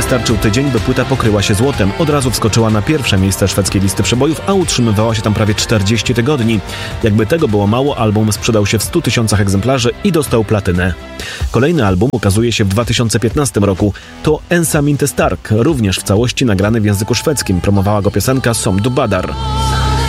Wystarczył tydzień, by płyta pokryła się złotem. Od razu wskoczyła na pierwsze miejsce szwedzkiej listy przebojów, a utrzymywała się tam prawie 40 tygodni. Jakby tego było mało, album sprzedał się w 100 000 egzemplarzy i dostał platynę. Kolejny album ukazuje się w 2015 roku. To Ensaminte Stark, również w całości nagrany w języku szwedzkim. Promowała go piosenka Som du badar.